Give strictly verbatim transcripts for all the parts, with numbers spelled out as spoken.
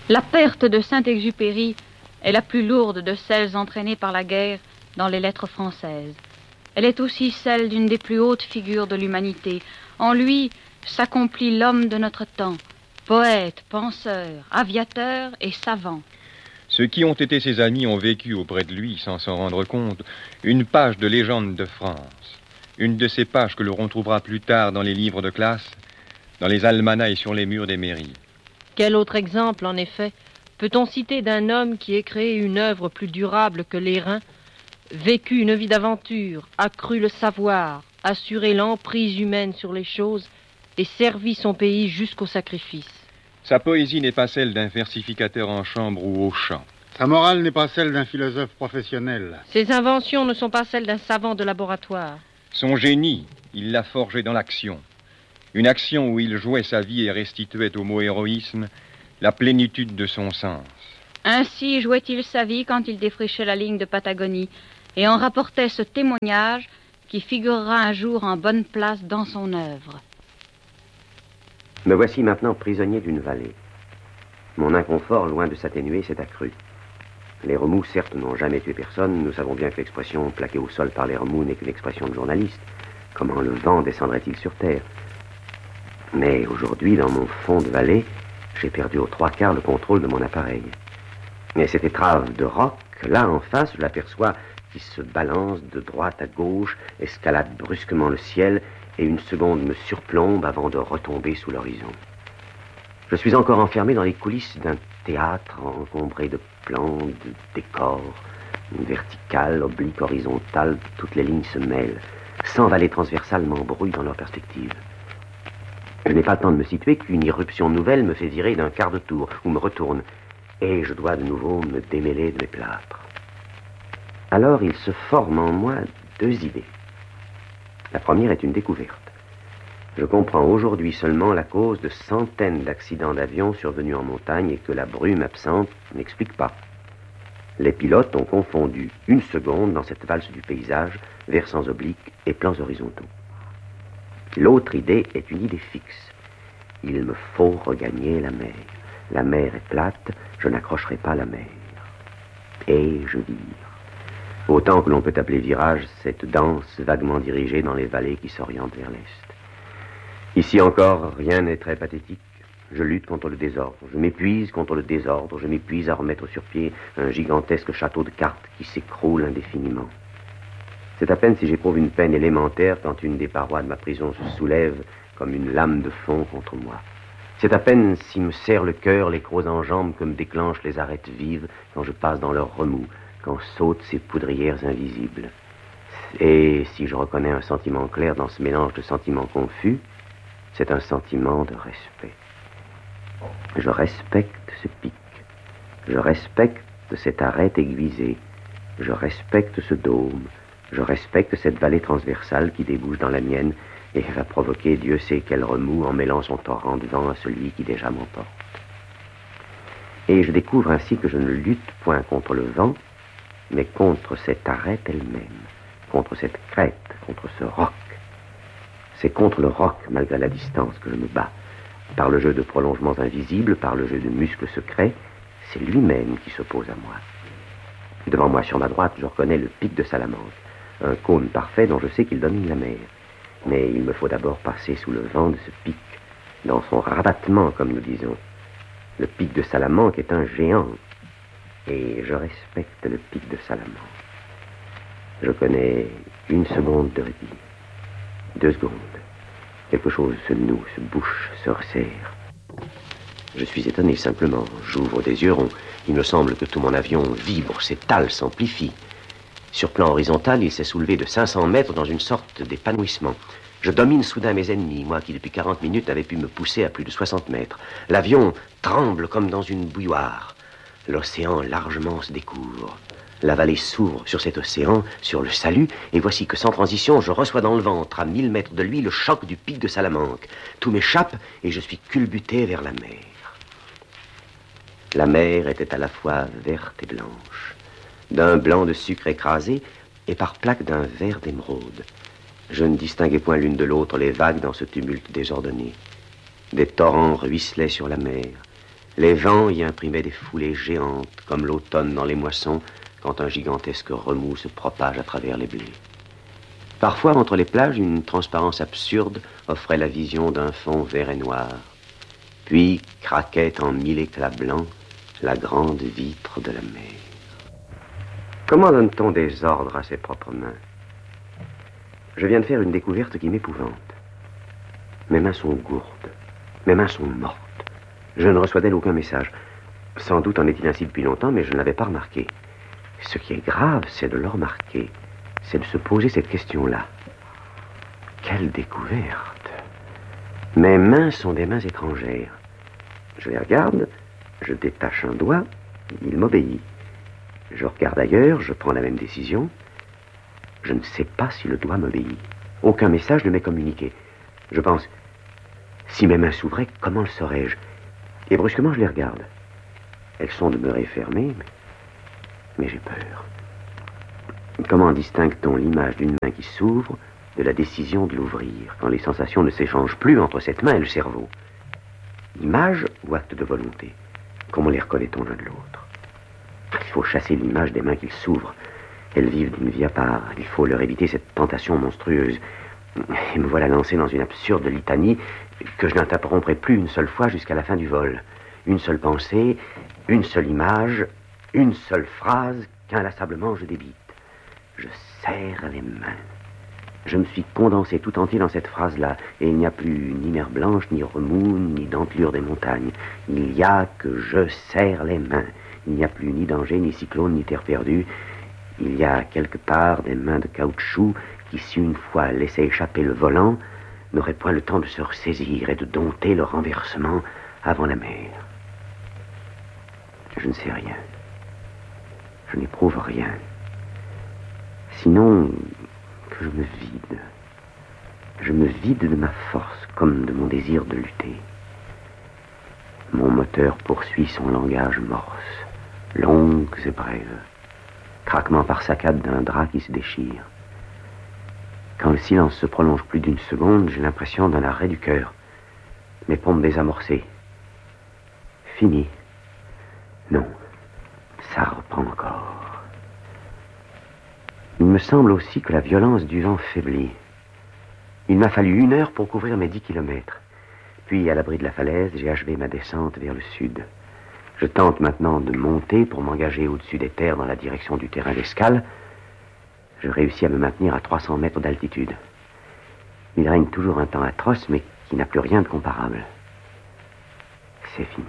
La perte de Saint-Exupéry est la plus lourde de celles entraînées par la guerre dans les lettres françaises. Elle est aussi celle d'une des plus hautes figures de l'humanité. En lui s'accomplit l'homme de notre temps, poète, penseur, aviateur et savant. Ceux qui ont été ses amis ont vécu auprès de lui, sans s'en rendre compte, une page de légende de France. Une de ces pages que l'on retrouvera plus tard dans les livres de classe, dans les almanachs et sur les murs des mairies. Quel autre exemple, en effet, peut-on citer d'un homme qui ait créé une œuvre plus durable que l'airain, vécu une vie d'aventure, accru le savoir, assuré l'emprise humaine sur les choses et servi son pays jusqu'au sacrifice? Sa poésie n'est pas celle d'un versificateur en chambre ou au chant. Sa morale n'est pas celle d'un philosophe professionnel. Ses inventions ne sont pas celles d'un savant de laboratoire. Son génie, il l'a forgé dans l'action. Une action où il jouait sa vie et restituait au mot héroïsme la plénitude de son sens. Ainsi jouait-il sa vie quand il défrichait la ligne de Patagonie et en rapportait ce témoignage qui figurera un jour en bonne place dans son œuvre. Me voici maintenant prisonnier d'une vallée. Mon inconfort, loin de s'atténuer, s'est accru. Les remous, certes, n'ont jamais tué personne. Nous savons bien que l'expression plaquée au sol par les remous n'est qu'une expression de journaliste. Comment le vent descendrait-il sur terre? Mais aujourd'hui, dans mon fond de vallée, j'ai perdu aux trois quarts le contrôle de mon appareil. Et cette étrave de roc, là en face, je l'aperçois qui se balance de droite à gauche, escalade brusquement le ciel, et une seconde me surplombe avant de retomber sous l'horizon. Je suis encore enfermé dans les coulisses d'un théâtre encombré de plans, de décors, vertical, oblique, horizontal, toutes les lignes se mêlent. Cent vallées transversales m'embrouillent dans leur perspective. Je n'ai pas le temps de me situer qu'une irruption nouvelle me fait virer d'un quart de tour ou me retourne, et je dois de nouveau me démêler de mes plâtres. Alors il se forme en moi deux idées. La première est une découverte. Je comprends aujourd'hui seulement la cause de centaines d'accidents d'avion survenus en montagne et que la brume absente n'explique pas. Les pilotes ont confondu une seconde dans cette valse du paysage, versants obliques et plans horizontaux. L'autre idée est une idée fixe. Il me faut regagner la mer. La mer est plate, je n'accrocherai pas la mer. Et je vire. Autant que l'on peut appeler virage cette danse vaguement dirigée dans les vallées qui s'orientent vers l'est. Ici encore, rien n'est très pathétique. Je lutte contre le désordre. Je m'épuise contre le désordre. Je m'épuise à remettre sur pied un gigantesque château de cartes qui s'écroule indéfiniment. C'est à peine si j'éprouve une peine élémentaire quand une des parois de ma prison se soulève comme une lame de fond contre moi. C'est à peine si me serre le cœur les crocs en jambes que me déclenchent les arêtes vives quand je passe dans leur remous, quand sautent ces poudrières invisibles. Et si je reconnais un sentiment clair dans ce mélange de sentiments confus, c'est un sentiment de respect. Je respecte ce pic. Je respecte cette arête aiguisée. Je respecte ce dôme. Je respecte cette vallée transversale qui débouche dans la mienne et va provoquer Dieu sait quel remous en mêlant son torrent de vent à celui qui déjà m'emporte. Et je découvre ainsi que je ne lutte point contre le vent, mais contre cette arête elle-même, contre cette crête, contre ce roc. C'est contre le roc, malgré la distance, que je me bats. Par le jeu de prolongements invisibles, par le jeu de muscles secrets, c'est lui-même qui s'oppose à moi. Devant moi, sur ma droite, je reconnais le pic de Salamanque, un cône parfait dont je sais qu'il domine la mer. Mais il me faut d'abord passer sous le vent de ce pic, dans son rabattement, comme nous disons. Le pic de Salamanque est un géant, et je respecte le pic de Salamanque. Je connais une seconde de répit, deux secondes. Quelque chose se noue, se bouche, se resserre. Je suis étonné simplement. J'ouvre des yeux ronds. Il me semble que tout mon avion vibre, s'étale, s'amplifie. Sur plan horizontal, il s'est soulevé de cinq cents mètres dans une sorte d'épanouissement. Je domine soudain mes ennemis, moi qui depuis quarante minutes avais pu me pousser à plus de soixante mètres. L'avion tremble comme dans une bouilloire. L'océan largement se découvre. La vallée s'ouvre sur cet océan, sur le salut, et voici que sans transition, je reçois dans le ventre, à mille mètres de lui, le choc du pic de Salamanque. Tout m'échappe et je suis culbuté vers la mer. La mer était à la fois verte et blanche, d'un blanc de sucre écrasé et par plaques d'un vert d'émeraude. Je ne distinguais point l'une de l'autre les vagues dans ce tumulte désordonné. Des torrents ruisselaient sur la mer. Les vents y imprimaient des foulées géantes, comme l'automne dans les moissons, quand un gigantesque remous se propage à travers les blés. Parfois, entre les plages, une transparence absurde offrait la vision d'un fond vert et noir. Puis craquait en mille éclats blancs la grande vitre de la mer. Comment donne-t-on des ordres à ses propres mains? Je viens de faire une découverte qui m'épouvante. Mes mains sont gourdes, mes mains sont mortes. Je ne reçois d'elles aucun message. Sans doute en est-il ainsi depuis longtemps, mais je ne l'avais pas remarqué. Ce qui est grave, c'est de le remarquer. C'est de se poser cette question-là. Quelle découverte! Mes mains sont des mains étrangères. Je les regarde, je détache un doigt, il m'obéit. Je regarde ailleurs, je prends la même décision. Je ne sais pas si le doigt m'obéit. Aucun message ne m'est communiqué. Je pense, si mes mains s'ouvraient, comment le saurais-je? Et brusquement, je les regarde. Elles sont demeurées fermées, mais, mais j'ai peur. Comment distingue-t-on l'image d'une main qui s'ouvre de la décision de l'ouvrir, quand les sensations ne s'échangent plus entre cette main et le cerveau? Image ou acte de volonté? Comment les reconnaît-on l'un de l'autre? Il faut chasser l'image des mains qui s'ouvrent. Elles vivent d'une vie à part. Il faut leur éviter cette tentation monstrueuse. Et me voilà lancé dans une absurde litanie que je n'interromprai plus une seule fois jusqu'à la fin du vol. Une seule pensée, une seule image, une seule phrase qu'inlassablement je débite. Je serre les mains. Je me suis condensé tout entier dans cette phrase-là, et il n'y a plus ni mer blanche, ni remous, ni dentelure des montagnes. Il y a que je serre les mains. Il n'y a plus ni danger, ni cyclone, ni terre perdue. Il y a quelque part des mains de caoutchouc qui, si une fois laissaient échapper le volant, n'auraient point le temps de se ressaisir et de dompter le renversement avant la mer. Je ne sais rien. Je n'éprouve rien. Sinon que je me vide. Je me vide de ma force comme de mon désir de lutter. Mon moteur poursuit son langage morse, longues et brèves, craquement par saccades d'un drap qui se déchire. Quand le silence se prolonge plus d'une seconde, j'ai l'impression d'un arrêt du cœur. Mes pompes désamorcées. Fini. Non, ça reprend encore. Il me semble aussi que la violence du vent faiblit. Il m'a fallu une heure pour couvrir mes dix kilomètres. Puis, à l'abri de la falaise, j'ai achevé ma descente vers le sud. Je tente maintenant de monter pour m'engager au-dessus des terres dans la direction du terrain d'escale. Je réussis à me maintenir à trois cents mètres d'altitude. Il règne toujours un temps atroce, mais qui n'a plus rien de comparable. C'est fini.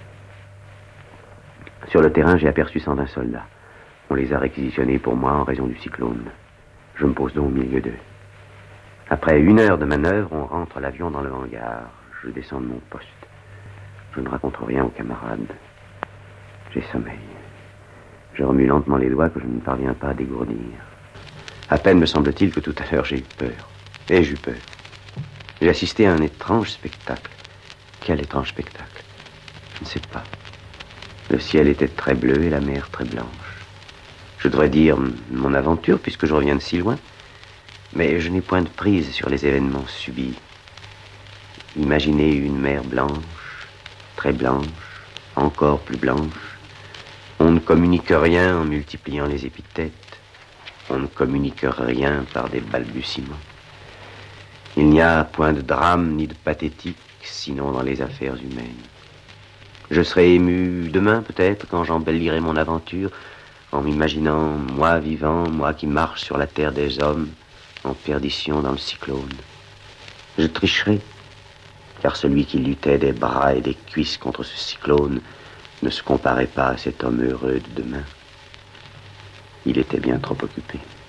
Sur le terrain, j'ai aperçu cent vingt soldats. On les a réquisitionnés pour moi en raison du cyclone. Je me pose donc au milieu d'eux. Après une heure de manœuvre, on rentre l'avion dans le hangar. Je descends de mon poste. Je ne raconte rien aux camarades. J'ai sommeil. Je remue lentement les doigts que je ne parviens pas à dégourdir. À peine me semble-t-il que tout à l'heure j'ai eu peur. Et j'ai eu peur. J'ai assisté à un étrange spectacle. Quel étrange spectacle? Je ne sais pas. Le ciel était très bleu et la mer très blanche. Je devrais dire mon aventure, puisque je reviens de si loin. Mais je n'ai point de prise sur les événements subis. Imaginez une mer blanche, très blanche, encore plus blanche. On ne communique rien en multipliant les épithètes. On ne communique rien par des balbutiements. Il n'y a point de drame ni de pathétique, sinon dans les affaires humaines. Je serai ému demain, peut-être, quand j'embellirai mon aventure, en m'imaginant, moi vivant, moi qui marche sur la terre des hommes, en perdition dans le cyclone. Je tricherai, car celui qui luttait des bras et des cuisses contre ce cyclone ne se comparait pas à cet homme heureux de demain. Il était bien trop occupé.